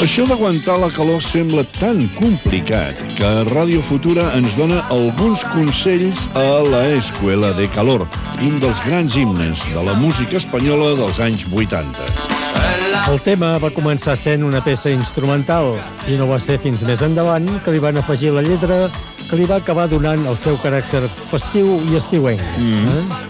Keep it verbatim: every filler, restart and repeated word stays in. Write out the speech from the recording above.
Això d'aguantar la calor sembla tan complicat que Ràdio Futura ens dona alguns consells a la Escuela de Calor, un dels grans himnes de la música espanyola dels anys vuitanta. El tema va començar sent una peça instrumental i no va ser fins més endavant que li van afegir la lletra que li va acabar donant el seu caràcter festiu i estiuenc. Mm. Eh?